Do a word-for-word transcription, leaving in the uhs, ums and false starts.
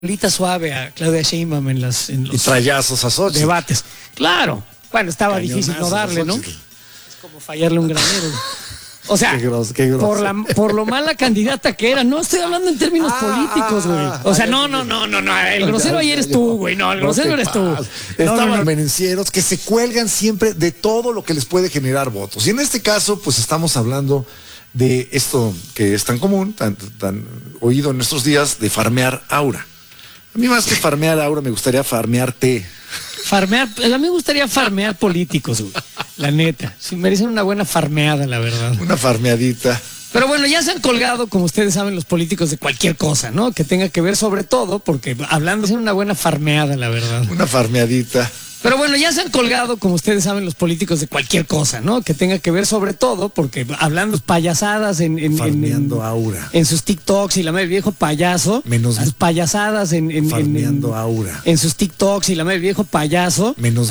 Bolita suave a Claudia Sheinbaum en, las, en los y trayazos a Xochitl. debates. Claro. Bueno, estaba Cañonazo difícil no darle, a ¿no? Xochitl. Es como fallarle a un granero. O sea, Qué gros, qué por, la, por lo mala candidata que era. No estoy hablando en términos Ah, políticos, güey. ah, O sea, ah, no, ya, no, ya. no, no, no. El grosero Ya, ahí ya, eres ya. tú, güey. No, el No grosero te eres tú. pases. No, Estaban no, no. menencieros que se cuelgan siempre de todo lo que les puede generar votos. Y en este caso, pues estamos hablando de esto que es tan común, tan, tan oído en nuestros días, de farmear aura. A mí más que farmear aura, me gustaría farmearte. Farmear, a mí me gustaría farmear políticos, güey. La neta. Sí, merecen una buena farmeada, la verdad. Una farmeadita. Pero bueno, ya se han colgado, como ustedes saben, los políticos de cualquier cosa, ¿no? Que tenga que ver sobre todo, porque hablando de una buena farmeada, la verdad. Una farmeadita. Pero bueno, ya se han colgado, como ustedes saben, los políticos de cualquier cosa, ¿no? Que tenga que ver sobre todo, porque hablando payasadas en, en, en, Farmeando en, aura. en sus TikToks y la madre viejo payaso. Menos las payasadas en, en, en, farmeando en, aura. en sus TikToks y la madre viejo payaso. Menos